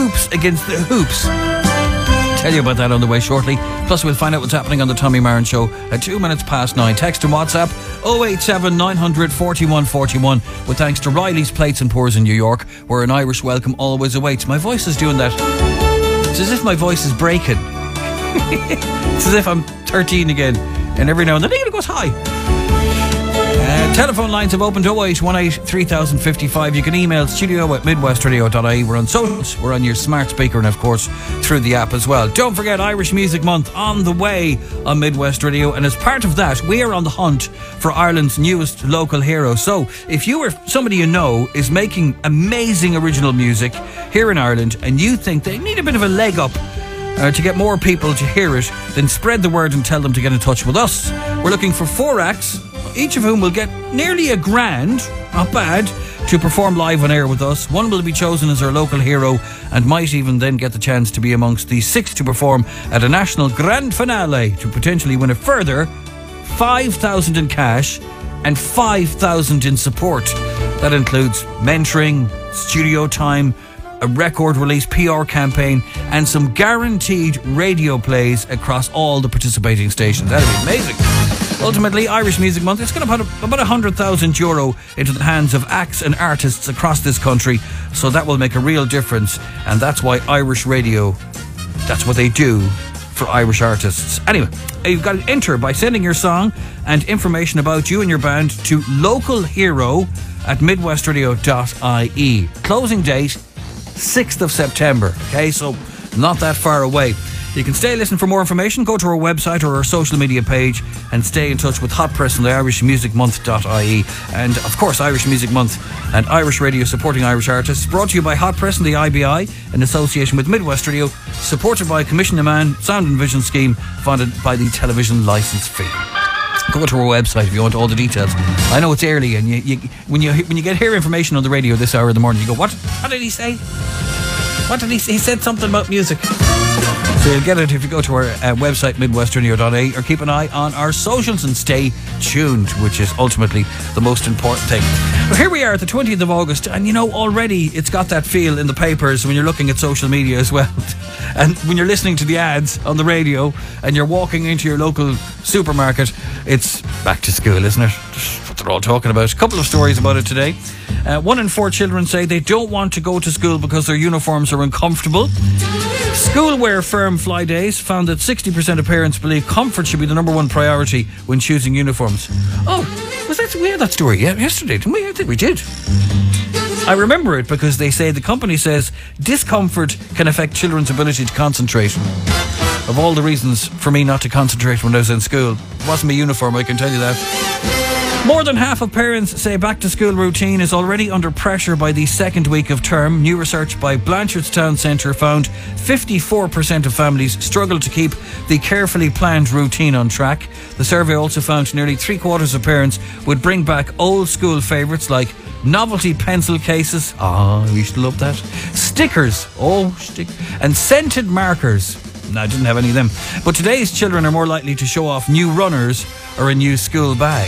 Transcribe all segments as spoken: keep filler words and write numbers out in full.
hoops against the hoops. Tell you about that on the way shortly. Plus we'll find out what's happening on the Tommy Marin Show at two minutes past nine. Text and WhatsApp oh eight seven nine hundred forty-one forty-one with thanks to Riley's Plates and Pours in New York, where an Irish welcome always awaits. My voice is doing that. It's as if my voice is breaking. It's as if I'm thirteen again, and every now and then it goes high. Uh, telephone lines have opened oh eight one eight three thousand fifty-five. You can email studio at midwestradio dot I E. We're on socials, we're on your smart speaker, and of course through the app as well. Don't forget Irish Music Month on the way on Midwest Radio, and as part of that we are on the hunt for Ireland's newest local hero. So if you or somebody you know is making amazing original music here in Ireland and you think they need a bit of a leg up Uh, to get more people to hear it, then spread the word and tell them to get in touch with us. We're looking for four acts, each of whom will get nearly a grand, not bad, to perform live on air with us. One will be chosen as our local hero and might even then get the chance to be amongst the six to perform at a national grand finale to potentially win a further five thousand in cash and five thousand in support. That includes mentoring, studio time, a record release P R campaign, and some guaranteed radio plays across all the participating stations. That'd be amazing. Ultimately, Irish Music Month, it's going to put about one hundred thousand euro into the hands of acts and artists across this country, so that will make a real difference, and that's why Irish Radio, that's what they do for Irish artists. Anyway, you've got to enter by sending your song and information about you and your band to localhero at midwestradio dot I E. Closing date sixth of September. Okay, so not that far away. You can stay listening for more information. Go to our website or our social media page and stay in touch with Hot Press and the Irish Music Month dot I E. And of course, Irish Music Month and Irish Radio supporting Irish artists, brought to you by Hot Press and the I B I in association with Midwest Radio, supported by Commission to Man Sound and Vision Scheme, funded by the television licence fee. Go to our website if you want all the details. I know it's early, and you, you, when you when you get hear information on the radio this hour of the morning, you go, what? What did he say? What did he say? He said something about music. So you'll get it if you go to our uh, website, midwestradio dot I E, or keep an eye on our socials and stay tuned, which is ultimately the most important thing. Well, here we are at the twentieth of August, and you know, already it's got that feel in the papers when you're looking at social media as well. And when you're listening to the ads on the radio and you're walking into your local supermarket, it's back to school, isn't it? That's what they're all talking about. A couple of stories about it today. Uh, one in four children say they don't want to go to school because their uniforms are uncomfortable. Schoolwear firm Fly Days found that sixty percent of parents believe comfort should be the number one priority when choosing uniforms. Oh, was that, we had that story yeah, yesterday, didn't we? I think we did. I remember it because they say the company says discomfort can affect children's ability to concentrate. Of all the reasons for me not to concentrate when I was in school, it wasn't my uniform, I can tell you that. More than half of parents say back-to-school routine is already under pressure by the second week of term. New research by Blanchardstown Centre found fifty-four percent of families struggle to keep the carefully planned routine on track. The survey also found nearly three-quarters of parents would bring back old-school favourites like novelty pencil cases. Ah, oh, we used to love that. Stickers. Oh, stick. And scented markers. No, I didn't have any of them. But today's children are more likely to show off new runners or a new school bag.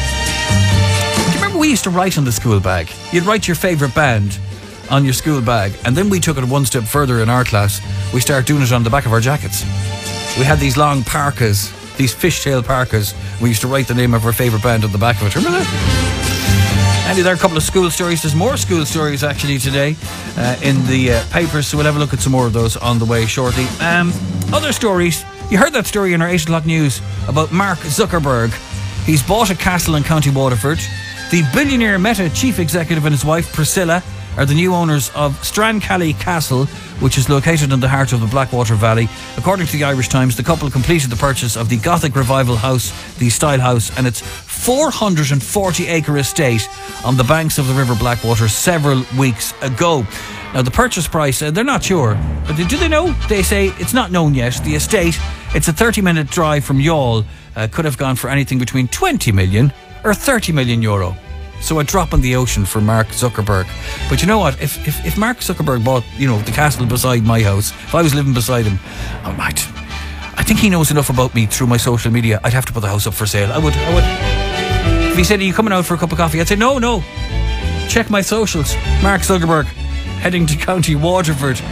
We used to write on the school bag. You'd write your favourite band on your school bag, and then we took it one step further in our class. We started doing it on the back of our jackets. We had these long parkas, these fishtail parkas. We used to write the name of our favourite band on the back of it. Remember that? Andy, there are a couple of school stories. There's more school stories actually today uh, in the uh, papers, so we'll have a look at some more of those on the way shortly. Um, other stories. You heard that story in our eight o'clock news about Mark Zuckerberg. He's bought a castle in County Waterford. The billionaire Meta chief executive and his wife Priscilla are the new owners of Strancally Castle, which is located in the heart of the Blackwater Valley. According to the Irish Times, the couple completed the purchase of the Gothic Revival House, the Style House, and its four hundred forty acre estate on the banks of the River Blackwater several weeks ago. Now, the purchase price, uh, they're not sure. But do they know? They say it's not known yet. The estate, it's a thirty minute drive from Youghal, uh, could have gone for anything between twenty million or thirty million euro. So a drop in the ocean for Mark Zuckerberg. But you know what? If, if if Mark Zuckerberg bought, you know, the castle beside my house, if I was living beside him, I might. I think he knows enough about me through my social media. I'd have to put the house up for sale. I would. I would. If he said, "Are you coming out for a cup of coffee?" I'd say, "No, no. Check my socials. Mark Zuckerberg heading to County Waterford."